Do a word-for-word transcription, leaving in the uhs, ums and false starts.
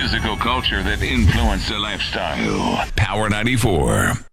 musical culture that influenced a lifestyle. Power ninety-four.